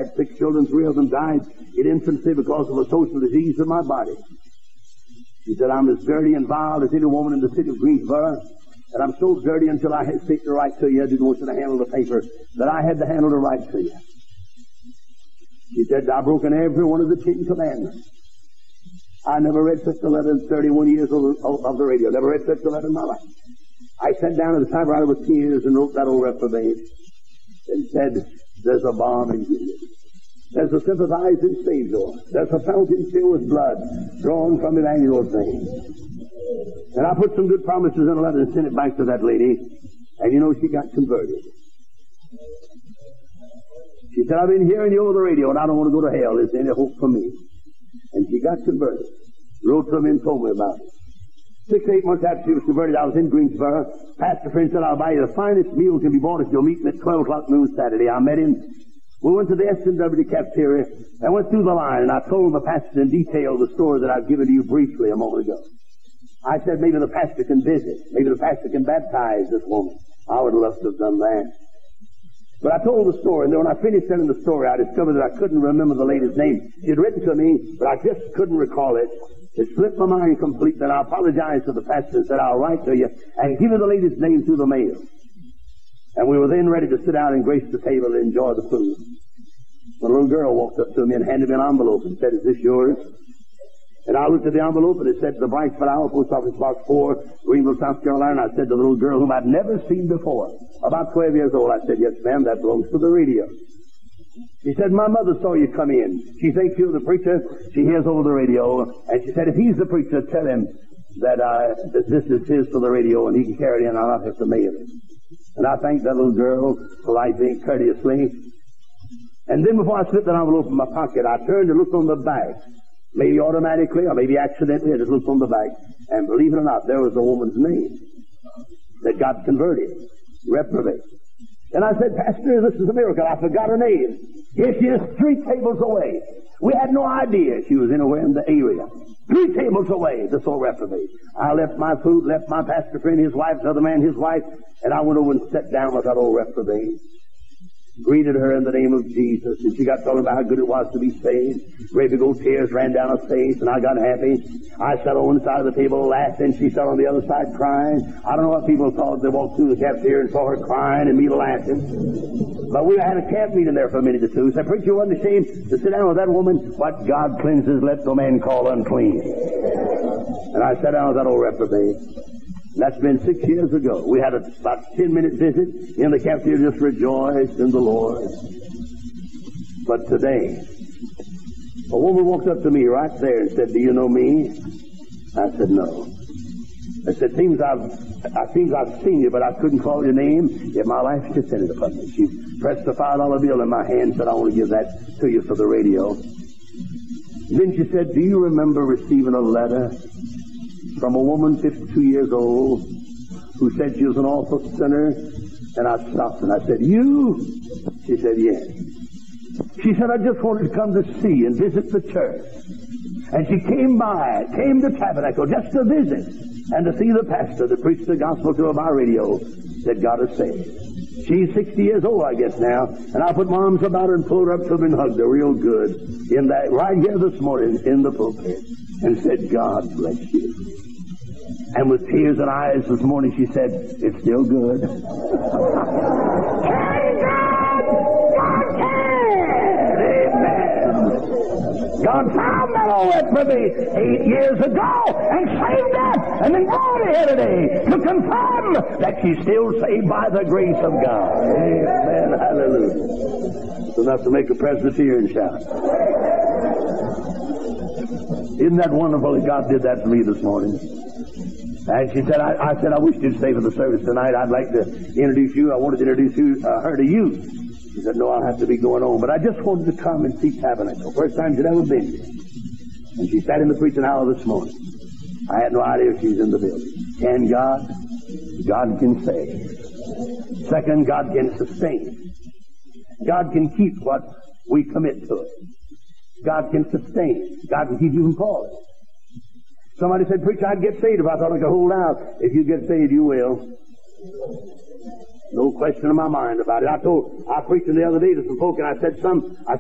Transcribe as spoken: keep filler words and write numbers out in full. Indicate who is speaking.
Speaker 1: had six children. Three of them died in infancy because of a social disease in my body. She said, I'm as dirty and vile as any woman in the city of Greensboro. And I'm so dirty until I hesitate to write to you. I didn't want you to handle the paper, that I had to handle to write to you. She said, I've broken every one of the Ten Commandments. I never read such a letter in thirty-one years of, of, of the radio. Never read such a letter in my life. I sat down at the typewriter with tears and wrote that old reprobate and said, there's a balm in Gilead. There's a sympathizing Savior. There's a fountain filled with blood drawn from Emmanuel's veins. And I put some good promises in a letter and sent it back to that lady. And you know, she got converted. She said, I've been hearing you over the radio and I don't want to go to hell. Is there any hope for me? And she got converted. Wrote to me and told me about it. Six, eight months after she was converted, I was in Greensboro. Pastor friend said, I'll buy you the finest meal can be bought if you'll meet me at twelve o'clock noon Saturday. I met him. We went to the S and W cafeteria and went through the line, and I told the pastor in detail the story that I've given to you briefly a moment ago. I said, maybe the pastor can visit. Maybe the pastor can baptize this woman. I would love to have done that. But I told the story, and then when I finished telling the story, I discovered that I couldn't remember the lady's name. She had written to me, but I just couldn't recall it. It slipped my mind completely, and I apologized to the pastor and said, I'll write to you and give you the lady's name through the mail. And we were then ready to sit down and grace the table and enjoy the food. When a little girl walked up to me and handed me an envelope and said, is this yours? And I looked at the envelope and it said, the Blanksford Hour, Post Office Box four, Greenville, South Carolina. I said to the little girl whom I'd never seen before, about twelve years old, I said, yes, ma'am, that belongs to the radio. She said, my mother saw you come in. She thinks you're the preacher. She hears over the radio. And she said, if he's the preacher, tell him that, uh, that this is his for the radio and he can carry it in and I'll not have to mail it. And I thanked that little girl politely, courteously. And then before I slipped that envelope in my pocket, I turned and looked on the back. Maybe automatically or maybe accidentally, I just looked on the back. And believe it or not, there was the woman's name that got converted. Reprobate. And I said, Pastor, this is a miracle. I forgot her name. Here she is, three tables away. We had no idea she was anywhere in the area. Three tables away, this old reprobate. I left my food, left my pastor friend, his wife, the other man, his wife, and I went over and sat down with that old reprobate. Greeted her in the name of Jesus, and she got talking about how good it was to be saved. Great big old tears ran down her face, and I got happy. I sat on one side of the table laughing. She sat on the other side crying. I don't know what people thought. They walked through the cafeteria and saw her crying and me laughing. But we had a camp meeting there for a minute or two. So preacher wasn't ashamed to sit down with that woman. What God cleanses, let no man call unclean. And I sat down with that old reprobate. That's been six years ago. We had a, about a ten-minute visit in the cafeteria, just rejoiced in the Lord. But today, a woman walked up to me right there and said, do you know me? I said, no. I said, seems I've, I seems I've seen you, but I couldn't call your name. Yet my life's descended upon me. She pressed a five dollar bill in my hand and said, I want to give that to you for the radio. And then she said, do you remember receiving a letter from a woman fifty-two years old who said she was an awful sinner? And I stopped and I said, you? She said, yes. She said, I just wanted to come to see and visit the church. And she came by, came to Tabernacle just to visit and to see the pastor that preached the gospel to her by radio that got her saved. She's sixty years old, I guess, now. And I put my arms about her and pulled her up to her and hugged her real good in that, right here this morning in the pulpit, and said, God bless you. And with tears in her eyes this morning, she said, it's still good. Can God? God can! Amen. God found that old reprobate eight years ago and saved her, and then brought her here today to confirm that she's still saved by the grace of God. Amen. Hallelujah. It's enough to make a Presbyterian shout. Isn't that wonderful that God did that for me this morning? And she said, I, I said, I wish you'd stay for the service tonight. I'd like to introduce you. I wanted to introduce you, uh, her to you. She said, no, I'll have to be going on. But I just wanted to come and see Tabernacle. First time she'd ever been here. And she sat in the preaching hour this morning. I had no idea if she was in the building. Can God? God can save. Second, God can sustain. God can keep what we commit to it. God can sustain. God can keep you from falling. Somebody said, preacher, I'd get saved if I thought I could hold out. If you get saved, you will. No question in my mind about it. I told, I preached the other day to some folk, and I said, some, I